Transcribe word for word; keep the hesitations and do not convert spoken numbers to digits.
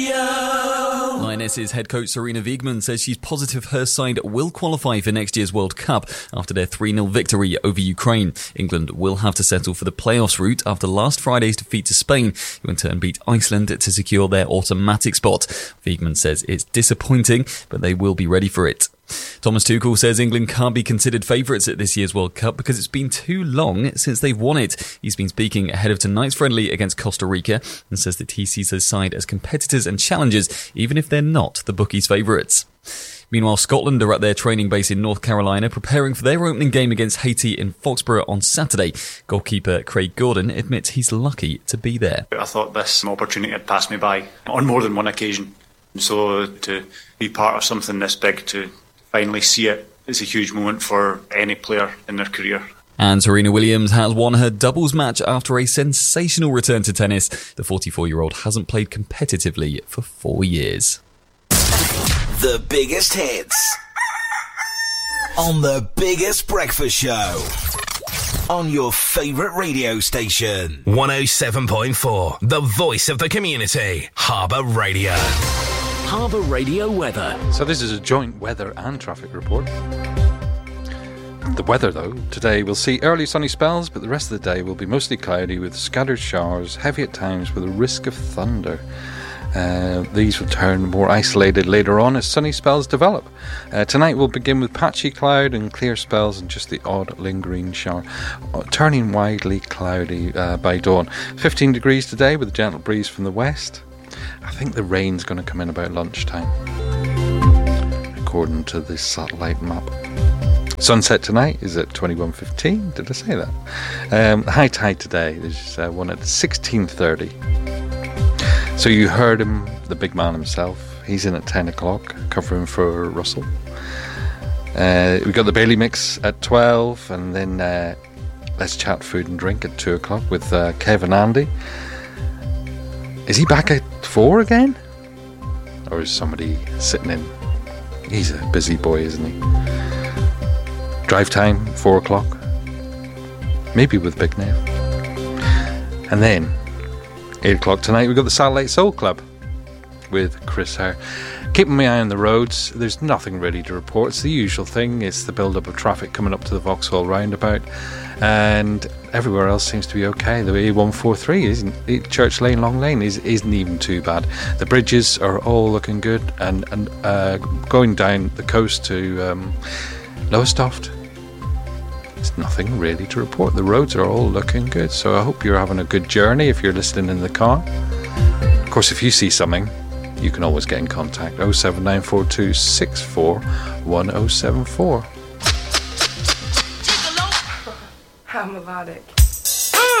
Lionesses head coach Sarina Wiegman says she's positive her side will qualify for next year's World Cup after their three nil victory over Ukraine. England will have to settle for the playoffs route after last Friday's defeat to Spain, who in turn beat Iceland to secure their automatic spot. Wiegman says it's disappointing, but they will be ready for it. Thomas Tuchel says England can't be considered favourites at this year's World Cup because it's been too long since they've won it. He's been speaking ahead of tonight's friendly against Costa Rica and says that he sees his side as competitors and challengers, even if they're not the bookies' favourites. Meanwhile, Scotland are at their training base in North Carolina preparing for their opening game against Haiti in Foxborough on Saturday. Goalkeeper Craig Gordon admits he's lucky to be there. I thought this opportunity had passed me by on more than one occasion. So to be part of something this big, to finally see it, is a huge moment for any player in their career. And Serena Williams has won her doubles match after a sensational return to tennis. The forty-four-year-old hasn't played competitively for four years. The biggest hits on the biggest breakfast show on your favourite radio station. one oh seven point four, the voice of the community. Harbour Radio. Harbour Radio weather. So this is a joint weather and traffic report. The weather, though, today we'll see early sunny spells, but the rest of the day will be mostly cloudy with scattered showers, heavy at times with a risk of thunder. Uh, these will turn more isolated later on as sunny spells develop. Uh, tonight we'll begin with patchy cloud and clear spells and just the odd lingering shower, uh, turning widely cloudy uh, by dawn. fifteen degrees today with a gentle breeze from the west. I think the rain's going to come in about lunchtime, according to the satellite map. Sunset tonight is at twenty-one fifteen. Did I say that? Um, high tide today, there's uh, one at sixteen thirty. So you heard him, the big man himself. He's in at ten o'clock, covering for Russell. Uh, we got the Bailey Mix at twelve, and then uh, Let's Chat Food and Drink at two o'clock with uh, Kev and Andy. Is he back at four again? Or is somebody sitting in? He's a busy boy, isn't he? Drive time, four o'clock. Maybe with Big Nev. And then, eight o'clock tonight, we've got the Satellite Soul Club with Chris Hare. Keeping my eye on the roads, there's nothing really to report. It's the usual thing. It's the build-up of traffic coming up to the Vauxhall roundabout. And everywhere else seems to be okay. The A one forty-three, isn't Church Lane, Long Lane, is, isn't even too bad. The bridges are all looking good. And, and uh, going down the coast to um, Lowestoft, there's nothing really to report. The roads are all looking good. So I hope you're having a good journey if you're listening in the car. Of course, if you see something, you can always get in contact. oh seven nine four two six four one oh seven four. How melodic.